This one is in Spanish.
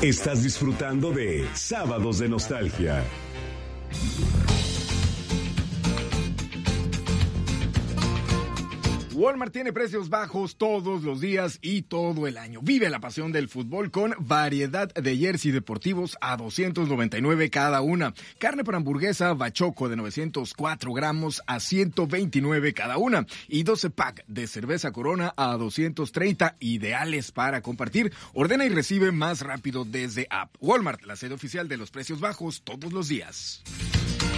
Estás disfrutando de Sábados de Nostalgia. Walmart tiene precios bajos todos los días y todo el año. Vive la pasión del fútbol con variedad de jersey deportivos a $299 cada una. Carne para hamburguesa Bachoco de 904 gramos a $129 cada una. Y 12 pack de cerveza Corona a $230, ideales para compartir. Ordena y recibe más rápido desde app. Walmart, la sede oficial de los precios bajos todos los días.